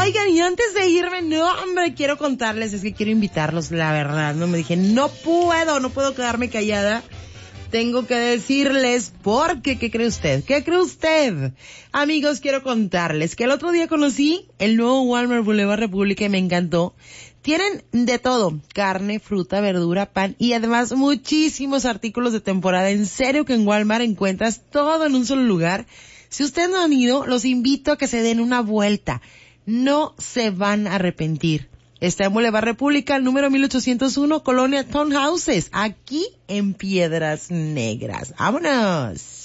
Oigan, y antes de irme, no, hombre, quiero contarles, es que quiero invitarlos, la verdad, no me dije, no puedo quedarme callada. Tengo que decirles, porque, ¿qué cree usted? ¿Qué cree usted? Amigos, quiero contarles que el otro día conocí el nuevo Walmart Boulevard República y me encantó. Tienen de todo, carne, fruta, verdura, pan y además muchísimos artículos de temporada. En serio que en Walmart encuentras todo en un solo lugar. Si ustedes no han ido, los invito a que se den una vuelta. No se van a arrepentir. Está en Boulevard República, número 1801, Colonia Townhouses, aquí en Piedras Negras. ¡Vámonos!